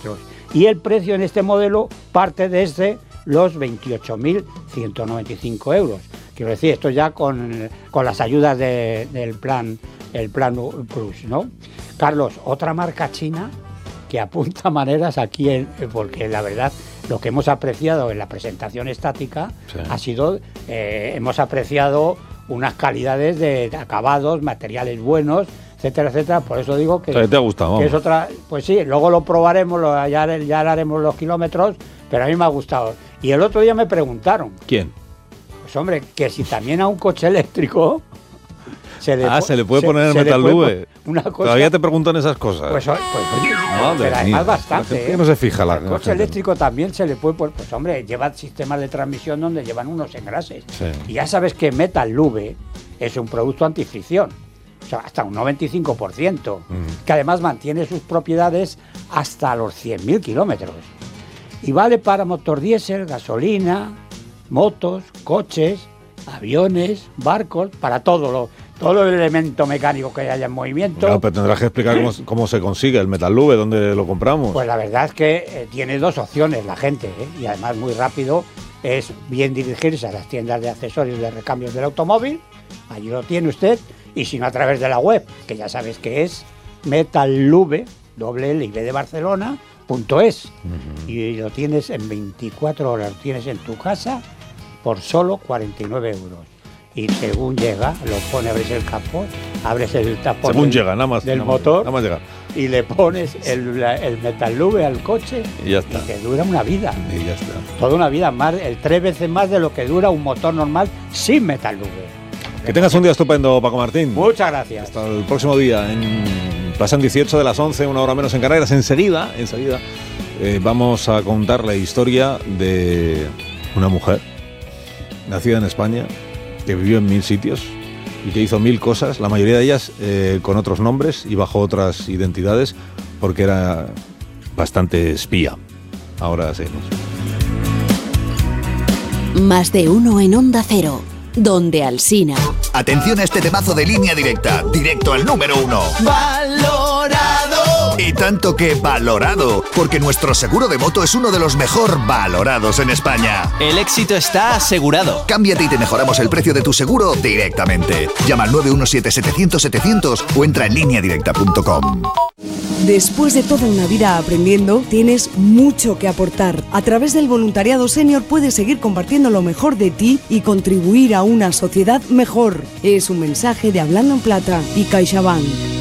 kilómetros. Y el precio en este modelo parte desde los 28.195 euros. Quiero decir, esto ya con las ayudas del plan, el Plan Plus, ¿no? Carlos, otra marca china que apunta maneras aquí, porque la verdad, lo que hemos apreciado en la presentación estática ha sido, hemos apreciado unas calidades de acabados, materiales buenos, etcétera, etcétera. Por eso digo que, ¿te ha gustado? Que es otra, pues sí, luego lo probaremos, ya haremos los kilómetros, pero a mí me ha gustado. Y el otro día me preguntaron. ¿Quién? Pues hombre, que si también a un coche eléctrico se le puede poner el Metal-Lube. Una cosa, todavía te preguntan esas cosas. Pues pero además bastante. No se fija el coche eléctrico también se le puede poner, pues hombre, lleva sistemas de transmisión donde llevan unos engrases. Sí. Y ya sabes que Metal-Lube es un producto antifricción. O sea, hasta un 95%, que además mantiene sus propiedades hasta los 100.000 kilómetros. Y vale para motor diésel, gasolina, motos, coches, aviones, barcos, para todo el elemento mecánico que haya en movimiento. Claro, pero tendrás que explicar cómo se consigue el Metal-Lube, dónde lo compramos. Pues la verdad es que tiene dos opciones la gente, y además muy rápido. Es bien dirigirse a las tiendas de accesorios de recambios del automóvil, allí lo tiene usted, y si no a través de la web, que ya sabes que es Metal-Lube, de Barcelona.es, y lo tienes en 24 horas, lo tienes en tu casa por solo 49 euros. Y según llega, lo pone, abres el capó, abres el tapón del motor, nada más llegar, y le pones el Metal-Lube al coche y ya está. Y te dura una vida. Y ya está. Toda una vida, más, 3 veces más de lo que dura un motor normal sin Metal-Lube. Que tengas un día estupendo, Paco Martín. Muchas gracias. Hasta el próximo día. Pasan 18 de las 11, una hora menos en Canarias. Enseguida vamos a contar la historia de una mujer nacida en España, que vivió en 1000 sitios y que hizo 1000 cosas, la mayoría de ellas con otros nombres y bajo otras identidades, porque era bastante espía. Ahora seguimos. Más de uno en Onda Cero, donde Alsina. Atención a este temazo de Línea Directa, directo al número 1. ¡Valorado! Y tanto que valorado, porque nuestro seguro de moto es uno de los mejor valorados en España. El éxito está asegurado. Cámbiate y te mejoramos el precio de tu seguro directamente. Llama al 917-700-700 o entra en lineadirecta.com. Después de toda una vida aprendiendo, tienes mucho que aportar. A través del voluntariado senior puedes seguir compartiendo lo mejor de ti y contribuir a una sociedad mejor. Es un mensaje de Hablando en Plata y CaixaBank.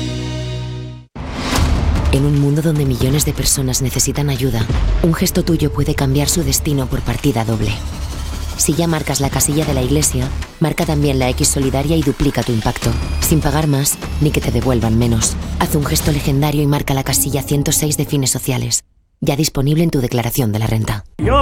En un mundo donde millones de personas necesitan ayuda, un gesto tuyo puede cambiar su destino por partida doble. Si ya marcas la casilla de la iglesia, marca también la X solidaria y duplica tu impacto, sin pagar más ni que te devuelvan menos. Haz un gesto legendario y marca la casilla 106 de Fines Sociales, ya disponible en tu declaración de la renta.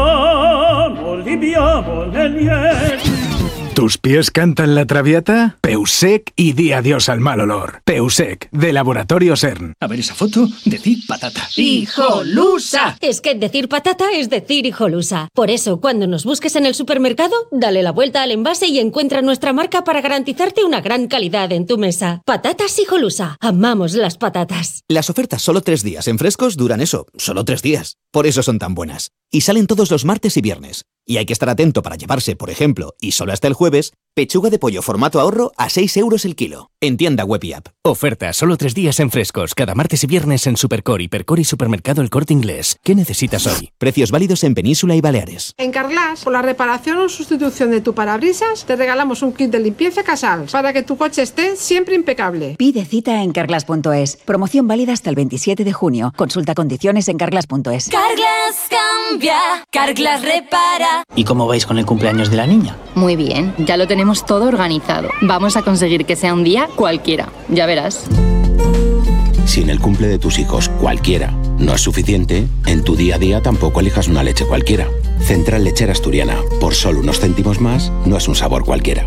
¿Tus pies cantan la Traviata? Peusec y di adiós al mal olor. Peusec, de Laboratorio CERN. A ver esa foto, decir patata. ¡Hijolusa! Es que decir patata es decir hijolusa. Por eso, cuando nos busques en el supermercado, dale la vuelta al envase y encuentra nuestra marca para garantizarte una gran calidad en tu mesa. Patatas hijolusa. Amamos las patatas. Las ofertas solo 3 días en Frescos duran eso, solo 3 días. Por eso son tan buenas. Y salen todos los martes y viernes. Y hay que estar atento para llevarse, por ejemplo, y solo hasta el jueves, pechuga de pollo formato ahorro a 6 euros el kilo. En tienda web y app. Oferta solo 3 días en Frescos, cada martes y viernes en Supercore, Hipercore y Supermercado El Corte Inglés. ¿Qué necesitas hoy? Precios válidos en Península y Baleares. En Carglass, por la reparación o sustitución de tu parabrisas, te regalamos un kit de limpieza Casals para que tu coche esté siempre impecable. Pide cita en Carglass.es. Promoción válida hasta el 27 de junio. Consulta condiciones en Carglass.es. Carglass cambia, Carglass repara. ¿Y cómo vais con el cumpleaños de la niña? Muy bien, ya lo tenemos todo organizado. Vamos a conseguir que sea un día cualquiera, ya verás. Si en el cumple de tus hijos cualquiera no es suficiente, en tu día a día tampoco elijas una leche cualquiera. Central Lechera Asturiana, por solo unos céntimos más, no es un sabor cualquiera.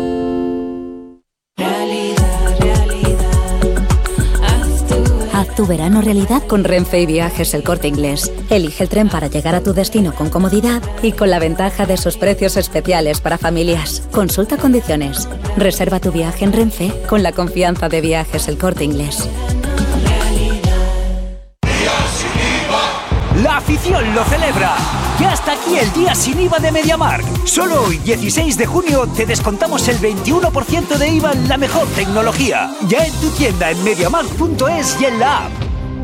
Haz tu verano realidad con Renfe y Viajes El Corte Inglés. Elige el tren para llegar a tu destino con comodidad y con la ventaja de sus precios especiales para familias. Consulta condiciones. Reserva tu viaje en Renfe con la confianza de Viajes El Corte Inglés. La afición lo celebra. Ya está aquí el día sin IVA de MediaMarkt. Solo hoy, 16 de junio, te descontamos el 21% de IVA en la mejor tecnología. Ya en tu tienda en MediaMarkt.es y en la app.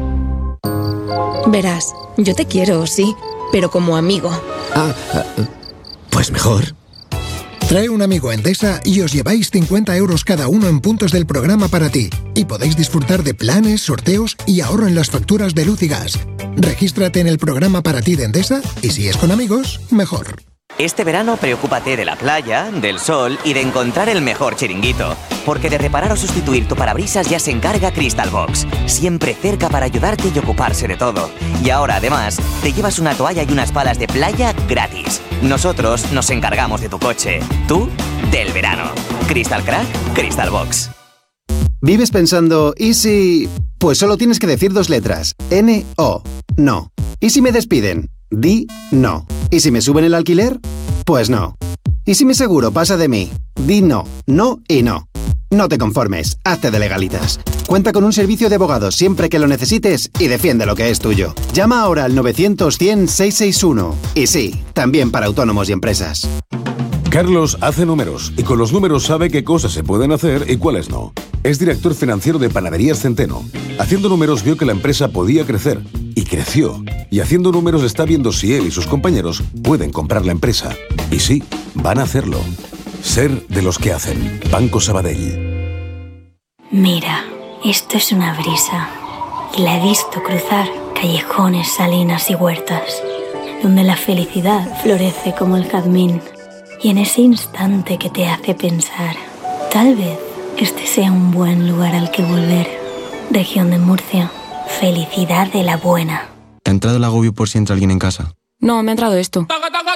Verás, yo te quiero, sí, pero como amigo. Pues mejor. Trae un amigo a Endesa y os lleváis 50 euros cada uno en puntos del programa para ti. Y podéis disfrutar de planes, sorteos y ahorro en las facturas de luz y gas. Regístrate en el programa para ti de Endesa y si es con amigos, mejor. Este verano preocúpate de la playa, del sol y de encontrar el mejor chiringuito. Porque de reparar o sustituir tu parabrisas ya se encarga Crystal Box. Siempre cerca para ayudarte y ocuparse de todo. Y ahora además te llevas una toalla y unas palas de playa gratis. Nosotros nos encargamos de tu coche. Tú, del verano. Crystal Crack, Crystal Box. ¿Vives pensando, y si...? Pues solo tienes que decir 2 letras. N-O. No. ¿Y si me despiden? Di no. ¿Y si me suben el alquiler? Pues no. ¿Y si mi seguro pasa de mí? Di no, no y no. No te conformes, hazte de Legalitas. Cuenta con un servicio de abogados siempre que lo necesites y defiende lo que es tuyo. Llama ahora al 900-100-661. Y sí, también para autónomos y empresas. Carlos hace números y con los números sabe qué cosas se pueden hacer y cuáles no. Es director financiero de Panaderías Centeno. Haciendo números vio que la empresa podía crecer y creció. Y haciendo números está viendo si él y sus compañeros pueden comprar la empresa. Y sí, van a hacerlo. Ser de los que hacen. Banco Sabadell. Mira, esto es una brisa. Y la he visto cruzar callejones, salinas y huertas, donde la felicidad florece como el jazmín. Y en ese instante que te hace pensar, tal vez este sea un buen lugar al que volver. Región de Murcia. Felicidad de la buena. ¿Te ha entrado el agobio por si entra alguien en casa? No, me ha entrado esto.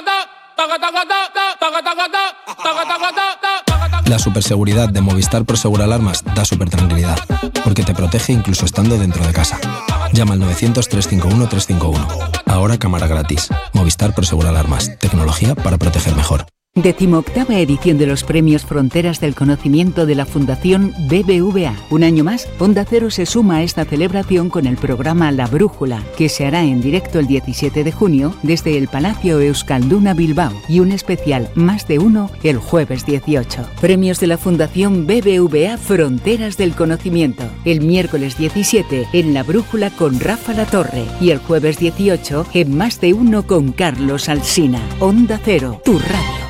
La superseguridad de Movistar Prosegur Alarmas da supertranquilidad, porque te protege incluso estando dentro de casa. Llama al 900-351-351. Ahora cámara gratis. Movistar Prosegur Alarmas. Tecnología para proteger mejor. 18ª edición de los Premios Fronteras del Conocimiento de la Fundación BBVA. Un año más, Onda Cero se suma a esta celebración con el programa La Brújula, que se hará en directo el 17 de junio desde el Palacio Euskalduna Bilbao, y un especial Más de Uno el jueves 18. Premios de la Fundación BBVA Fronteras del Conocimiento. El miércoles 17 en La Brújula con Rafa Latorre y el jueves 18 en Más de Uno con Carlos Alsina. Onda Cero, tu radio.